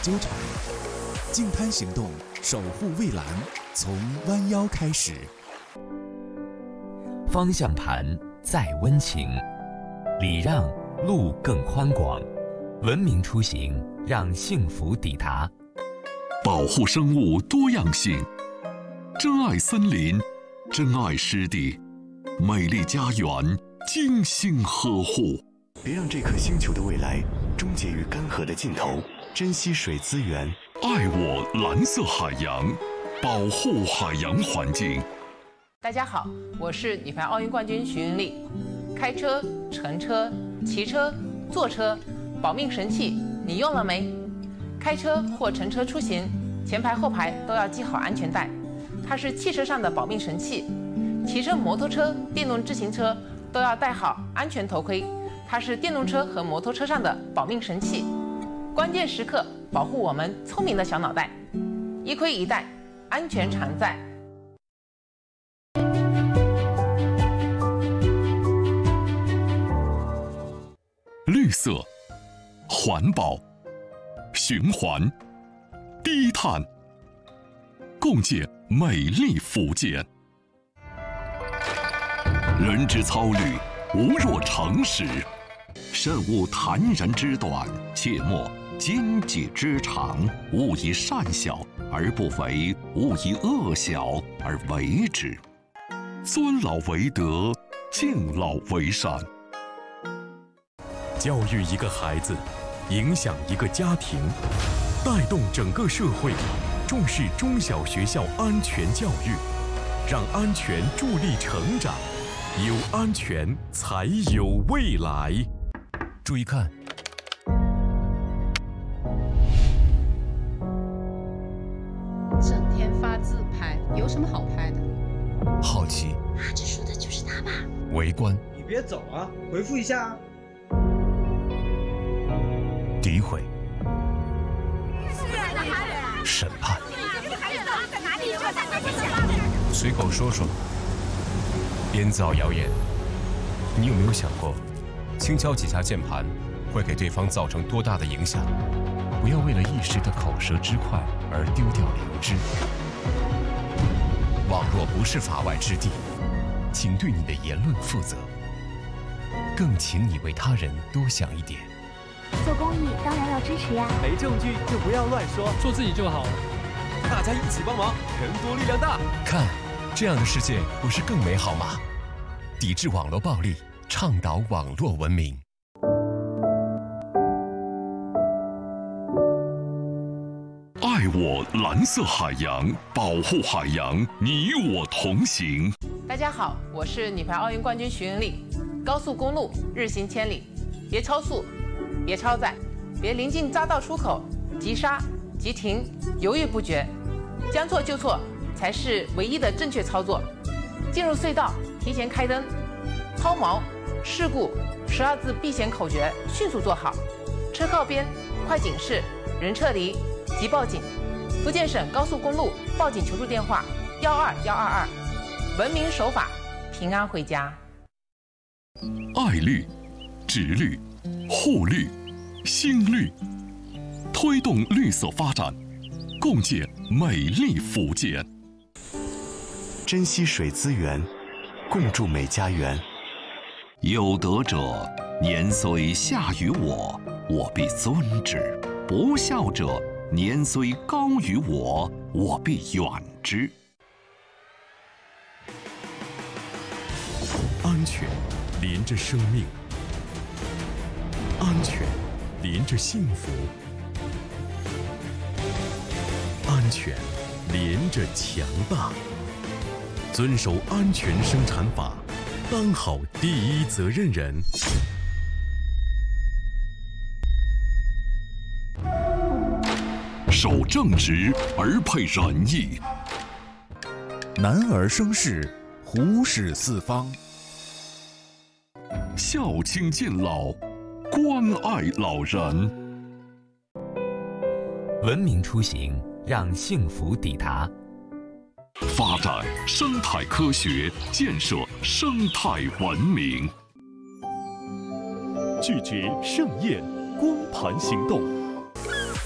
纠缠。净滩行动，守护蔚蓝，从弯腰开始。 方向盘再温情，礼让路更宽广。文明出行，让幸福抵达。 保护生物多样性，珍爱森林，珍爱湿地，美丽家园精心呵护。 别让这颗星球的未来终结于干涸的尽头，珍惜水资源， 爱我蓝色海洋，保护海洋环境。 大家好，我是女排奥运冠军徐云丽。开车、乘车、骑车、坐车，保命神器你用了没？开车或乘车出行，前排后排都要系好安全带，它是汽车上的保命神器。骑车、摩托车、电动自行车都要戴好安全头盔，它是电动车和摩托车上的保命神器。关键时刻保护我们聪明的小脑袋，一盔一带，安全常在。 绿色、环保、循环、低碳，共建美丽福建。人之操虑，无若成实。慎勿坦然之短，切莫奸计之长。勿以善小而不为，勿以恶小而为之。尊老为德，敬老为善。 教育一个孩子，影响一个家庭，带动整个社会，重视中小学校安全教育，让安全助力成长，有安全才有未来。注意看， 整天发自拍，有什么好拍的？ 好奇， 这说的就是他吧？ 围观， 你别走啊，回复一下啊。 诋毁，审判，随口说说，编造谣言。你有没有想过，轻敲几下键盘会给对方造成多大的影响？不要为了一时的口舌之快而丢掉良知。网络不是法外之地，请对你的言论负责，更请你为他人多想一点。 做公益当然要支持呀， 没证据就不要乱说， 做自己就好了。 大家一起帮忙，人多力量大。 看，这样的世界不是更美好吗？抵制网络暴力，倡导网络文明。 爱我蓝色海洋，保护海洋，你我同行。 大家好，我是女排奥运冠军徐云丽。高速公路日行千里，别超速，别超载，别临近匝道出口急刹急停，犹豫不决，将错就错才是唯一的正确操作。进入隧道提前开灯，抛锚事故12字避险口诀迅速做好。车靠边快警示，人撤离即报警。福建省高速公路报警求助电话12122。文明守法，平安回家。 爱绿、植绿、护绿、新绿，推动绿色发展，共建美丽福建。 珍惜水资源，共筑美家园。 有德者，年虽下于我，我必尊之；不孝者，年虽高于我，我必远之。 安全连着生命，安全连着幸福，安全连着强大。遵守安全生产法，当好第一责任人。 守正直而配仁义， 男儿生事，虎视四方。 孝亲敬老，关爱老人。 文明出行，让幸福抵达。 发展生态科学，建设生态文明。 拒绝盛宴，光盘行动。